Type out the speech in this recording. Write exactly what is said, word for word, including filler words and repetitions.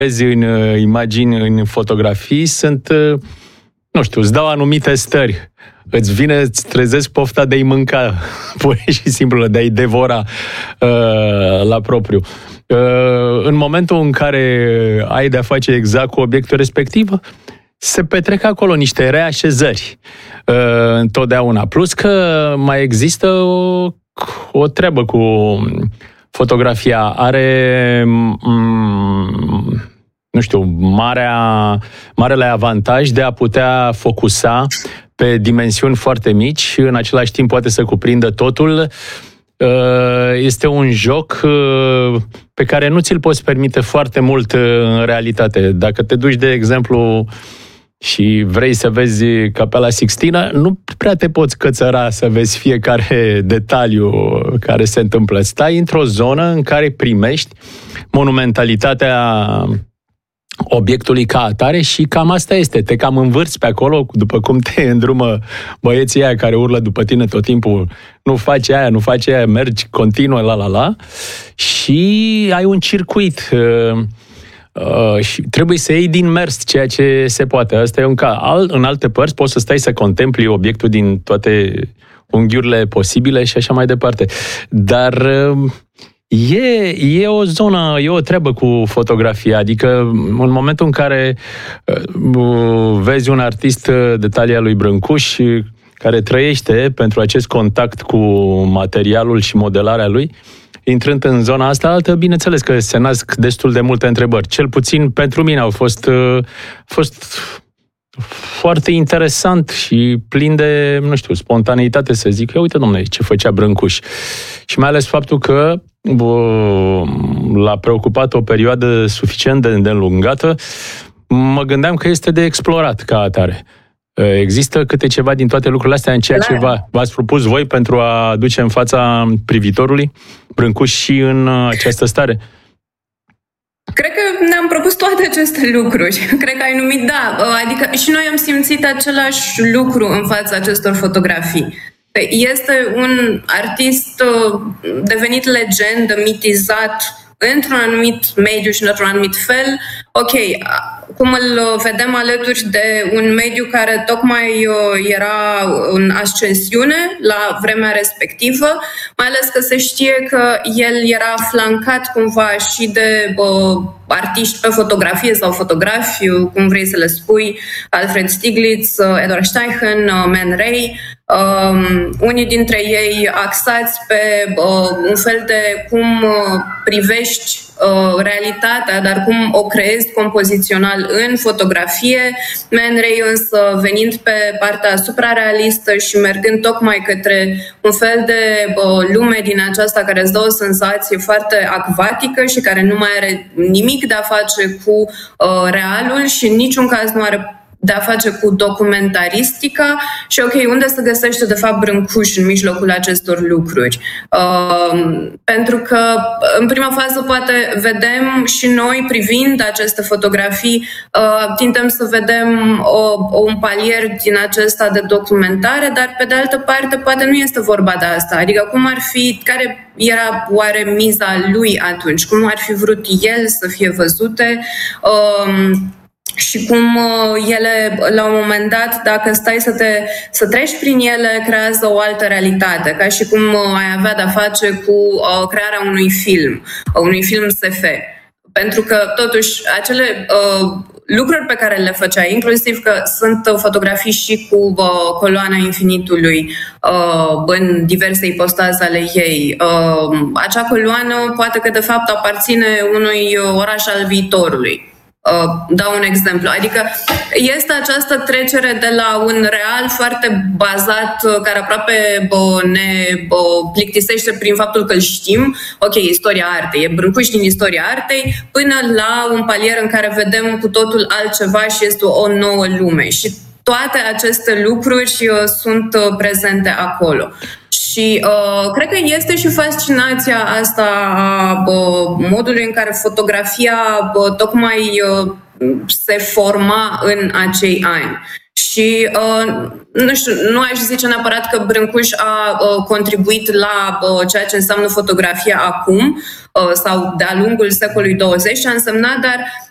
vezi în imagini, în fotografii, sunt, nu știu, îți dau anumite stări. Îți vine, îți trezesc pofta de a-i mânca, pur și simplu, de a-i devora uh, la propriu. Uh, în momentul în care ai de-a face exact cu obiectul respectiv, se petrec acolo niște reașezări uh, întotdeauna. Plus că mai există o, o treabă cu fotografia. Are, m- nu știu, marea, marele avantaj de a putea focusa pe dimensiuni foarte mici și în același timp poate să cuprindă totul. Este un joc pe care nu ți-l poți permite foarte mult în realitate. Dacă te duci, de exemplu, și vrei să vezi Capela Sixtina, nu prea te poți cățăra să vezi fiecare detaliu care se întâmplă. Stai într-o zonă în care primești monumentalitatea obiectului ca atare și cam asta este. Te cam învârți pe acolo, după cum te îndrumă băieții aia care urlă după tine tot timpul. Nu faci aia, nu faci aia, mergi, continuă, la la la. Și ai un circuit. Uh, și trebuie să iei din mers ceea ce se poate. Asta e un ca. Al, în alte părți poți să stai să contempli obiectul din toate unghiurile posibile și așa mai departe. Dar uh, e, e o zonă, e o treabă cu fotografia. Adică în momentul în care uh, vezi un artist de talia lui Brâncuș care trăiește pentru acest contact cu materialul și modelarea lui, intrând în zona asta altă, bineînțeles că se nasc destul de multe întrebări. Cel puțin pentru mine au fost, uh, fost foarte interesant și plin de, nu știu, spontaneitate să zic, uite, domnule, ce făcea Brâncuș. Și mai ales faptul că bă, l-a preocupat o perioadă suficient de îndelungată, mă gândeam că este de explorat ca atare. Există câte ceva din toate lucrurile astea în ceea ce v-ați propus voi pentru a aduce în fața privitorului Brâncuș și în această stare? Cred că ne-am propus toate aceste lucruri. Cred că ai numit, da. Adică și noi am simțit același lucru în fața acestor fotografii. Este un artist devenit legendă, mitizat într-un anumit mediu și într-un anumit fel. Ok, cum îl vedem alături de un mediu care tocmai era în ascensiune la vremea respectivă, mai ales că se știe că el era flancat cumva și de bă, artiști pe fotografie sau fotografi, cum vrei să le spui, Alfred Stieglitz, Edward Steichen, Man Ray, um, unii dintre ei axați pe uh, un fel de cum uh, privești uh, realitatea, dar cum o creezi compozițional în fotografie, Man Ray însă venind pe partea suprarealistă și mergând tocmai către un fel de uh, lume din aceasta care îți dă o senzație foarte acvatică și care nu mai are nimic de a face cu uh, realul și în niciun caz nu are de a face cu documentaristica și ok, unde se găsește de fapt Brâncuș în mijlocul acestor lucruri? Uh, pentru că în prima fază poate vedem și noi privind aceste fotografii, uh, tindem să vedem o, un palier din acesta de documentare, dar pe de altă parte poate nu este vorba de asta. Adică cum ar fi, care era oare miza lui atunci? Cum ar fi vrut el să fie văzute? Uh, și cum ele, la un moment dat, dacă stai să, te, să treci prin ele, creează o altă realitate, ca și cum ai avea de-a face cu uh, crearea unui film, uh, unui film S F. Pentru că, totuși, acele uh, lucruri pe care le făcea, inclusiv că sunt fotografii și cu uh, coloana infinitului uh, în diverse ipostaze ale ei. Uh, acea coloană poate că, de fapt, aparține unui oraș al viitorului. Uh, dau un exemplu. Adică este această trecere de la un real foarte bazat, uh, care aproape bă, ne bă, plictisește prin faptul că îl știm, ok, istoria artei, e Brâncuș din istoria artei, până la un palier în care vedem cu totul altceva și este o nouă lume. Și toate aceste lucruri uh, sunt uh, prezente acolo. Și uh, cred că este și fascinația asta a uh, modului în care fotografia uh, tocmai uh, se forma în acei ani. Și uh, nu știu, nu aș zice neapărat că Brâncuș a uh, contribuit la uh, ceea ce înseamnă fotografia acum uh, sau de-a lungul secolului douăzeci, ce a însemnat, dar